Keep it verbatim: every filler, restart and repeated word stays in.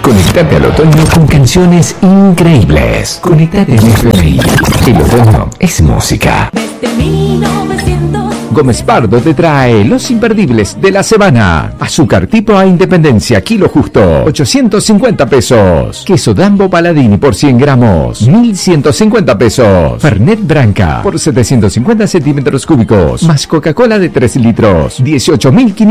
Conectate al otoño con canciones increíbles. Conectate en F M I. El otoño es música. Desde mil novecientos Gómez Pardo te trae los imperdibles de la semana. Azúcar tipo A Independencia, kilo justo, ochocientos cincuenta pesos. Queso Dambo Paladini por cien gramos, mil ciento cincuenta pesos. Fernet Branca por setecientos cincuenta centímetros cúbicos, más Coca-Cola de tres litros, dieciocho mil quinientos